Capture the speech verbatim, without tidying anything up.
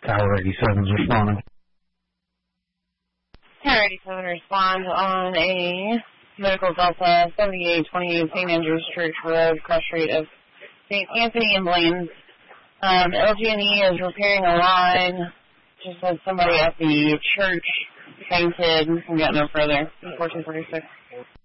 Tower eighty-seven's responding. Tower eighty-seven respond on a medical Delta seventy-eight twenty-eight Saint Andrew's Church Road, cross street of Saint Anthony and Blaine. Um, L G and E is repairing a line. Just said somebody at the church fainted and got no further. fourteen forty-six.